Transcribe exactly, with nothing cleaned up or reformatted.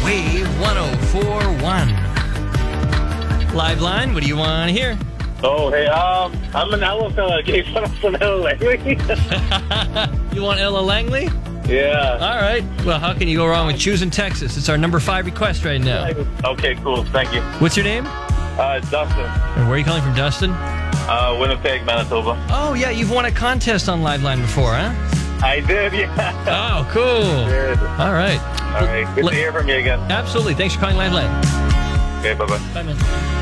Wave one oh four point one. Live line, what do you want to hear? Oh, hey, um, I'm an elephant. Can you put up some Ella Langley? You want Ella Langley? Yeah. All right. Well, how can you go wrong with choosing Texas? It's our number five request right now. Okay, cool. Thank you. What's your name? Uh, Dustin. And where are you calling from, Dustin? Uh, Winnipeg, Manitoba. Oh, yeah, you've won a contest on Live Line before, huh? I did, yeah. Oh, cool. Good. All right. All right. Good L- to hear from you again. Absolutely. Thanks for calling Live Line. Okay, bye-bye. Bye, man.